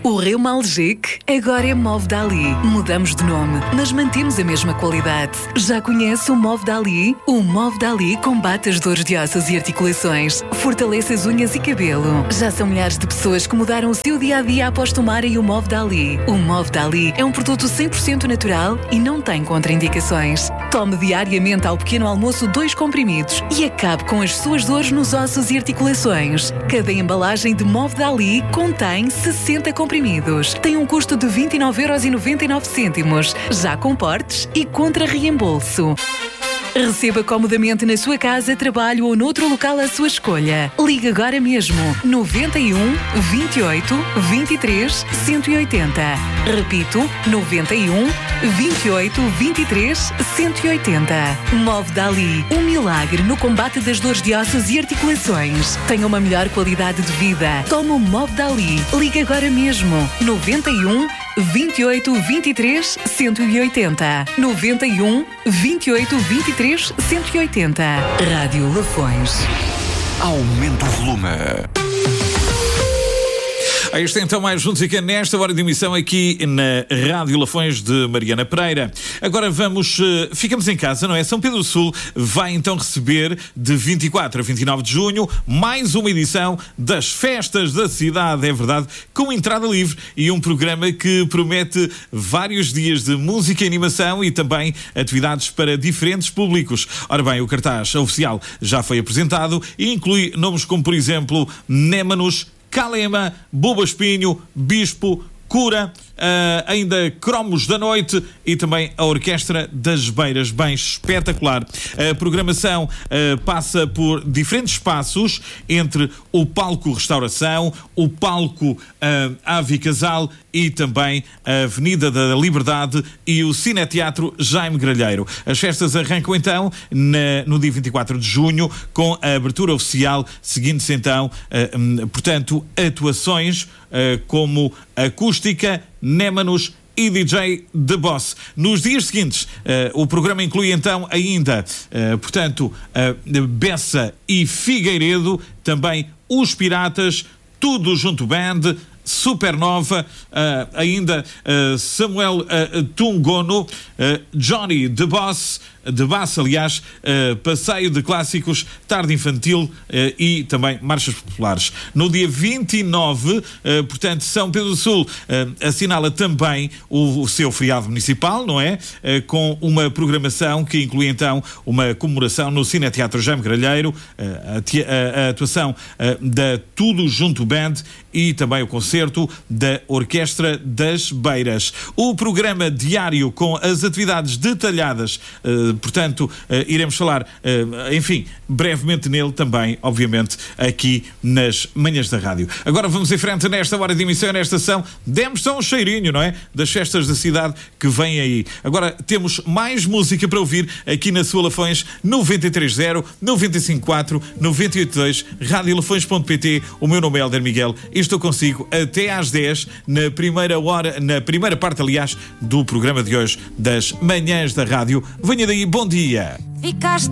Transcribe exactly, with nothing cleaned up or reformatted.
O Reumalgic agora é Move Dali. Mudamos de nome, mas mantemos a mesma qualidade. Já conhece o Move Dali? O Move Dali combate as dores de ossos e articulações, fortalece as unhas e cabelo. Já são milhares de pessoas que mudaram o seu dia-a-dia após tomarem o Move Dali. O Move Dali é um produto cem por cento natural e não tem contraindicações. Tome diariamente ao pequeno almoço dois comprimidos e acabe com as suas dores nos ossos e articulações. Cada embalagem de Move Dali contém sessenta comprimidos. Tem um custo de vinte e nove euros e noventa e nove cêntimos, já com portes e contra reembolso. Receba comodamente na sua casa, trabalho ou noutro local à sua escolha. Ligue agora mesmo noventa e um, vinte e oito, vinte e três, cento e oitenta. Repito, noventa e um, vinte e oito, vinte e três, cento e oitenta. Move Dali, um milagre no combate das dores de ossos e articulações. Tenha uma melhor qualidade de vida. Tome o Move Dali. Ligue agora mesmo noventa e um, vinte e oito, vinte e três, cento e oitenta. noventa e um, vinte e oito, vinte e três, cento e oitenta. Rádio Lafões. Aumenta o volume. Aí está então mais música nesta hora de emissão aqui na Rádio Lafões de Mariana Pereira. Agora vamos, uh, ficamos em casa, não é? São Pedro do Sul vai então receber de vinte e quatro a vinte e nove de junho mais uma edição das Festas da Cidade, é verdade, com entrada livre e um programa que promete vários dias de música e animação e também atividades para diferentes públicos. Ora bem, o cartaz oficial já foi apresentado e inclui nomes como, por exemplo, Némanos, Calema, Buba Espinho, Bispo, Cura, uh, ainda Cromos da Noite e também a Orquestra das Beiras. Bem, espetacular. A programação uh, passa por diferentes espaços entre o palco Restauração, o palco uh, Ave Casal e também a Avenida da Liberdade e o Cineteatro Jaime Gralheiro. As festas arrancam então na, no dia vinte e quatro de junho com a abertura oficial, seguindo-se então, uh, um, portanto, atuações uh, como acústica, Némanos e D J The Boss. Nos dias seguintes, uh, o programa inclui então ainda, uh, portanto, uh, Bessa e Figueiredo, também Os Piratas, Tudo Junto Band, Supernova, uh, ainda uh, Samuel uh, Tungono, uh, Johnny The Boss, The Bass, aliás, uh, passeio de clássicos, tarde infantil uh, e também marchas populares. No dia vinte e nove, uh, portanto, São Pedro do Sul uh, assinala também o, o seu feriado municipal, não é? Uh, com uma programação que inclui então uma comemoração no Cineteatro Jaime Gralheiro, uh, a, a, a atuação uh, da Tudo Junto Band e também o concerto da Orquestra das Beiras. O programa diário com as atividades detalhadas, uh, portanto, uh, iremos falar, uh, enfim, brevemente nele também, obviamente, aqui nas manhãs da rádio. Agora vamos em frente nesta hora de emissão, nesta sessão. Demos só um cheirinho, não é? Das festas da cidade que vem aí. Agora temos mais música para ouvir aqui na sua Lafões, noventa e três zero, noventa e cinco quatro, noventa e oito dois, rádio lafões ponto pt. O meu nome é Helder Miguel e estou consigo até às dez, na primeira hora, na primeira parte, aliás, do programa de hoje das manhãs da rádio. Venha daí, bom dia. Ficaste